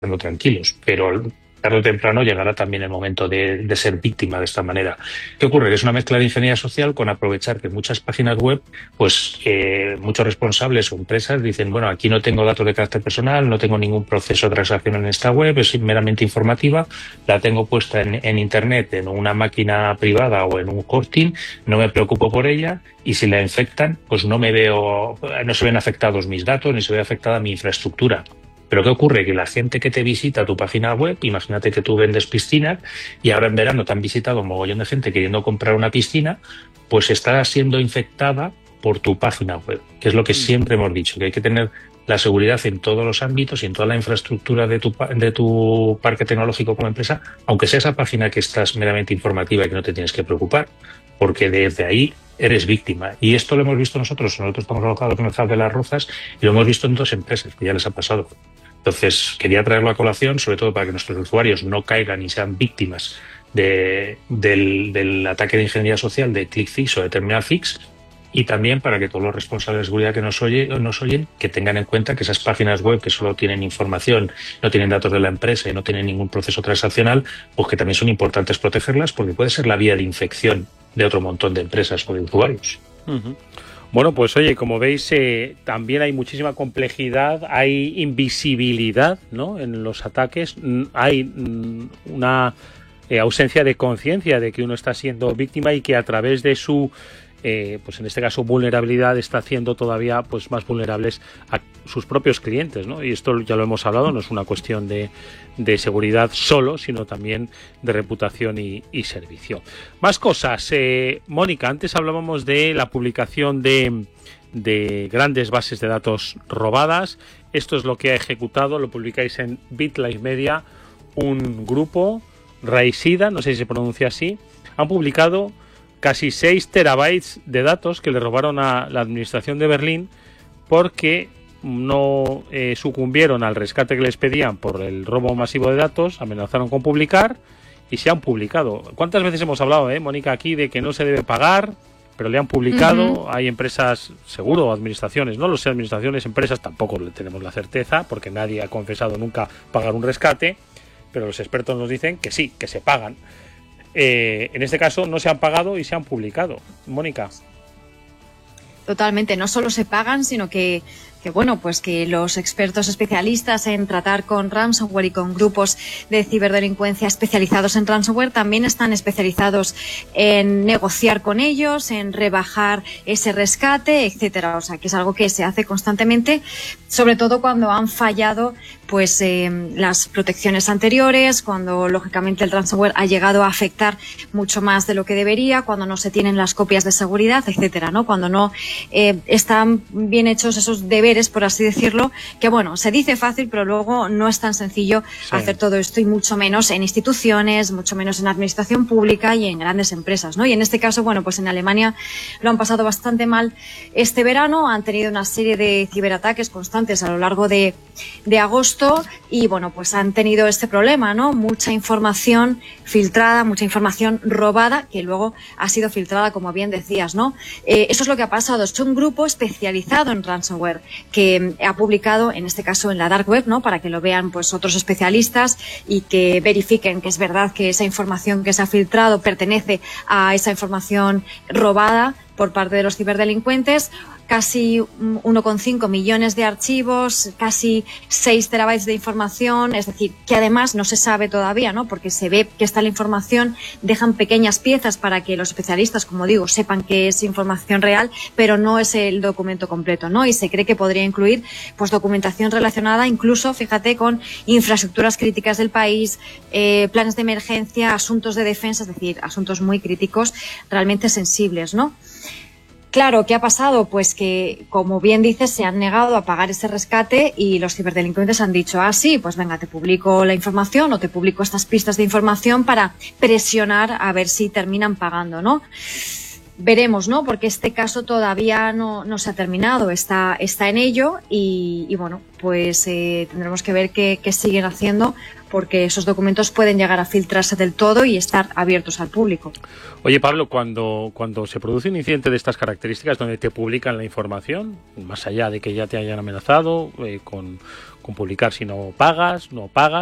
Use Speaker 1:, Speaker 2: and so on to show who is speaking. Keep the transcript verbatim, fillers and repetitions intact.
Speaker 1: estando tranquilos, pero tarde o temprano llegará también el momento de, de ser víctima de esta manera. ¿Qué ocurre? Que es una mezcla de ingeniería social con aprovechar que muchas páginas web, pues eh, muchos responsables o empresas dicen, bueno, aquí no tengo datos de carácter personal, no tengo ningún proceso de transacción en esta web, es meramente informativa, la tengo puesta en, en Internet, en una máquina privada o en un hosting, no me preocupo por ella y si la infectan, pues no me veo, no se ven afectados mis datos ni se ve afectada mi infraestructura. Pero ¿qué ocurre? Que la gente que te visita tu página web, imagínate que tú vendes piscinas y ahora en verano te han visitado un mogollón de gente queriendo comprar una piscina, pues está siendo infectada por tu página web, que es lo que siempre hemos dicho, que hay que tener la seguridad en todos los ámbitos y en toda la infraestructura de tu, de tu parque tecnológico como empresa, aunque sea esa página que estás meramente informativa y que no te tienes que preocupar, porque desde ahí eres víctima. Y esto lo hemos visto nosotros, nosotros estamos alojados en el Hub de Las Rozas y lo hemos visto en dos empresas, que ya les ha pasado. Entonces, quería traerlo a colación, sobre todo para que nuestros usuarios no caigan y sean víctimas de, del, del ataque de ingeniería social de ClickFix o de TerminalFix, y también para que todos los responsables de seguridad que nos, oye, nos oyen, que tengan en cuenta que esas páginas web que solo tienen información, no tienen datos de la empresa y no tienen ningún proceso transaccional, pues que también son importantes protegerlas porque puede ser la vía de infección de otro montón de empresas o de usuarios.
Speaker 2: Uh-huh. Bueno, pues oye, como veis, eh, también hay muchísima complejidad, hay invisibilidad, ¿no?, en los ataques, hay mm, una eh, ausencia de conciencia de que uno está siendo víctima y que a través de su, eh, pues en este caso, vulnerabilidad, está haciendo todavía pues más vulnerables a sus propios clientes, ¿no? Y esto ya lo hemos hablado, no es una cuestión de, de seguridad solo, sino también de reputación y, y servicio. Más cosas. Eh, Mónica, antes hablábamos de la publicación de, de grandes bases de datos robadas. Esto es lo que ha ejecutado, lo publicáis en BitLife Media, un grupo, Raisida, no sé si se pronuncia así, han publicado casi seis terabytes de datos que le robaron a la administración de Berlín porque no eh, sucumbieron al rescate que les pedían por el robo masivo de datos, amenazaron con publicar y se han publicado. ¿Cuántas veces hemos hablado, eh, Mónica, aquí de que no se debe pagar, pero le han publicado? Uh-huh. Hay empresas, seguro, administraciones, no lo sé, administraciones, empresas, tampoco le tenemos la certeza porque nadie ha confesado nunca pagar un rescate, pero los expertos nos dicen que sí, que se pagan. Eh, en este caso no se han pagado y se han publicado. Mónica.
Speaker 3: Totalmente, no solo se pagan, sino que, que bueno, pues que los expertos especialistas en tratar con ransomware y con grupos de ciberdelincuencia especializados en ransomware también están especializados en negociar con ellos, en rebajar ese rescate, etcétera. O sea, que es algo que se hace constantemente, sobre todo cuando han fallado pues eh, las protecciones anteriores, cuando lógicamente el ransomware ha llegado a afectar mucho más de lo que debería, cuando no se tienen las copias de seguridad, etcétera, ¿no? Cuando no eh, están bien hechos esos deberes, por así decirlo, que bueno, se dice fácil, pero luego no es tan sencillo sí. hacer todo esto, y mucho menos en instituciones, mucho menos en administración pública y en grandes empresas, ¿no? Y en este caso, bueno, pues en Alemania lo han pasado bastante mal este verano, han tenido una serie de ciberataques constantes a lo largo de, de agosto. Y bueno, pues han tenido este problema, ¿no? Mucha información filtrada, mucha información robada, que luego ha sido filtrada, como bien decías, ¿no? Eh, eso es lo que ha pasado. Es un grupo especializado en ransomware que ha publicado, en este caso en la dark web, ¿no? Para que lo vean pues otros especialistas y que verifiquen que es verdad que esa información que se ha filtrado pertenece a esa información robada por parte de los ciberdelincuentes. Casi uno coma cinco millones de archivos, casi seis terabytes de información, es decir, que además no se sabe todavía, ¿no? Porque se ve que está la información, dejan pequeñas piezas para que los especialistas, como digo, sepan que es información real, pero no es el documento completo, ¿no? Y se cree que podría incluir pues documentación relacionada incluso, fíjate, con infraestructuras críticas del país, eh, planes de emergencia, asuntos de defensa, es decir, asuntos muy críticos, realmente sensibles, ¿no? Claro, ¿qué ha pasado? Pues que, como bien dices, se han negado a pagar ese rescate y los ciberdelincuentes han dicho, ah, sí, pues venga, te publico la información o te publico estas pistas de información para presionar a ver si terminan pagando, ¿no? veremos, ¿no? Porque este caso todavía no, no se ha terminado, está, está en ello y, y bueno, pues eh, tendremos que ver qué, qué siguen haciendo, porque esos documentos pueden llegar a filtrarse del todo y estar abiertos al público.
Speaker 2: Oye, Pablo, cuando, cuando se produce un incidente de estas características donde te publican la información, más allá de que ya te hayan amenazado eh, con, con publicar si no pagas, no pagas,